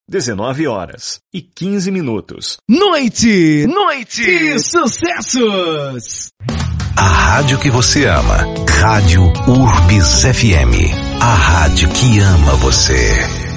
19h15. Noite de sucessos. A rádio que você ama. Rádio Urbis FM. A rádio que ama você.